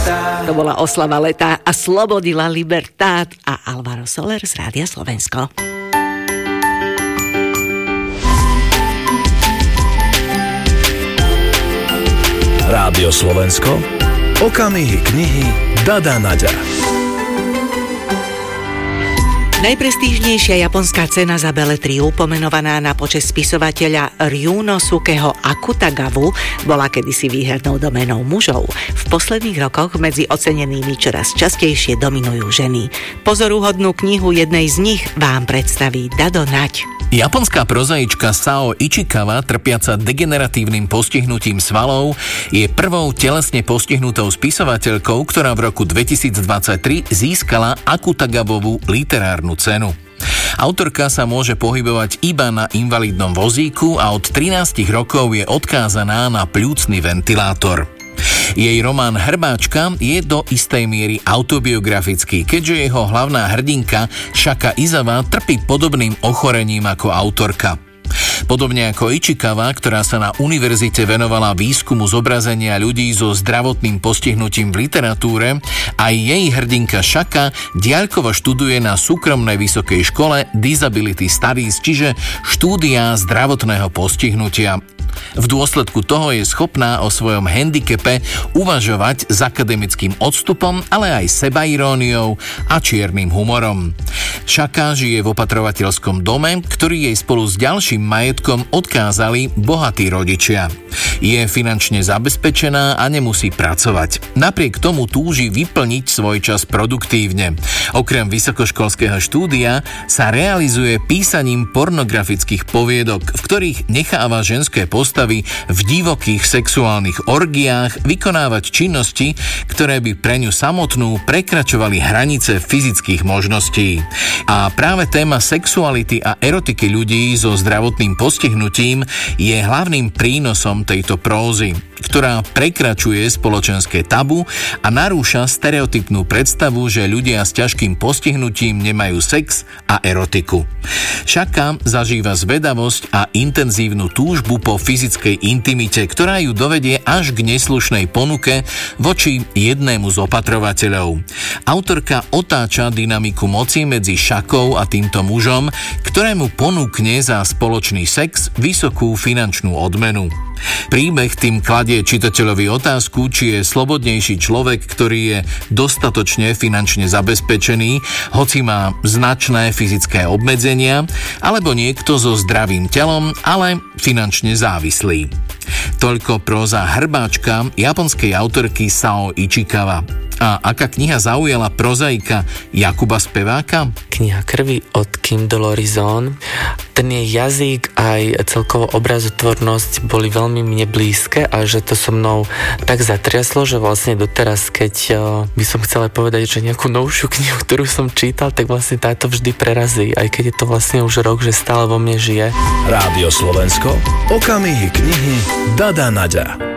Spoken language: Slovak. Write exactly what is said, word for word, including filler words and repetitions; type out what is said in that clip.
To bola oslava leta a Slobodila Libertad a Alvaro Soler z Rádia Slovensko. Rádio Slovensko, okamihy knihy Dada Naďa. Najprestížnejšia japonská cena za beletriu, pomenovaná na počesť spisovateľa Ryunosukeho Akutagawu, bola kedysi výhernou doménou mužov. V posledných rokoch medzi ocenenými čoraz častejšie dominujú ženy. Pozoruhodnú knihu jednej z nich vám predstaví Dado Naď. Japonská prozaička Sao Ichikawa, trpiaca degeneratívnym postihnutím svalov, je prvou telesne postihnutou spisovateľkou, ktorá v roku dvetisícdvadsaťtri získala Akutagawovú literárnu cenu. Autorka sa môže pohybovať iba na invalidnom vozíku a od trinástich rokov je odkázaná na pľúcny ventilátor. Jej román Hrbáčka je do istej miery autobiografický, keďže jeho hlavná hrdinka Shaka Izawa trpí podobným ochorením ako autorka. Podobne ako Ichikawa, ktorá sa na univerzite venovala výskumu zobrazenia ľudí so zdravotným postihnutím v literatúre, aj jej hrdinka Shaka diaľkovo študuje na súkromnej vysokej škole Disability Studies, čiže štúdia zdravotného postihnutia. V dôsledku toho je schopná o svojom handicape uvažovať s akademickým odstupom, ale aj sebairóniou a čiernym humorom. Shaka žije v opatrovateľskom dome, ktorý jej spolu s ďalším majetkom odkázali bohatí rodičia. Je finančne zabezpečená a nemusí pracovať. Napriek tomu túži vyplniť svoj čas produktívne. Okrem vysokoškolského štúdia sa realizuje písaním pornografických poviedok, v ktorých necháva ženské postavy v divokých sexuálnych orgiách vykonávať činnosti, ktoré by pre ňu samotnú prekračovali hranice fyzických možností. A práve téma sexuality a erotiky ľudí so zdravotným postihnutím je hlavným prínosom tejto prózy, ktorá prekračuje spoločenské tabu a narúša stereotypnú predstavu, že ľudia s ťažkým postihnutím nemajú sex a erotiku. Shaka zažíva zvedavosť a intenzívnu túžbu po fyzickej intimite, ktorá ju dovedie až k neslušnej ponuke voči jednému z opatrovateľov. Autorka otáča dynamiku moci medzi Shakou a týmto mužom, ktorému ponúkne za spoločný sex vysokú finančnú odmenu. Príbeh tým kladie čitateľovi otázku, či je slobodnejší človek, ktorý je dostatočne finančne zabezpečený, hoci má značné fyzické obmedzenia, alebo niekto so zdravým telom, ale finančne závislý. Toľko próza Hrbáčka japonskej autorky Sao Ichikawa. A aká kniha zaujala prozaika Jakuba Speváka? Kniha krvi od Kim Dolorizón. Ten jej jazyk aj celkovo obrazotvornosť boli veľmi mne blízke a že to so mnou tak zatriaslo, že vlastne doteraz, keď by som chcela povedať, že nejakú novšiu knihu, ktorú som čítal, tak vlastne táto vždy prerazí, aj keď je to vlastne už rok, že stále vo mne žije. Rádio Slovensko, okamihy knihy Dada Naďa.